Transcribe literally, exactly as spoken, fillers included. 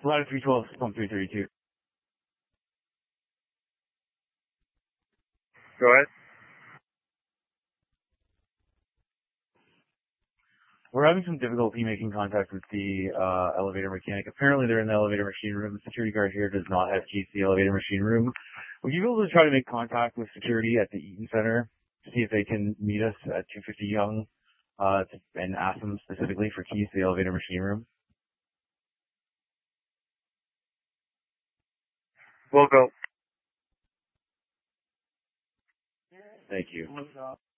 Ladder three twelve, pump three thirty-two. Go ahead. We're having some difficulty making contact with the uh, elevator mechanic. Apparently they're in the elevator machine room. The security guard here does not have keys to the elevator machine room. Would you be able to try to make contact with security at the Eaton Center to see if they can meet us at two fifty Yonge uh, and ask them specifically for keys to the elevator machine room? We'll go. Thank you.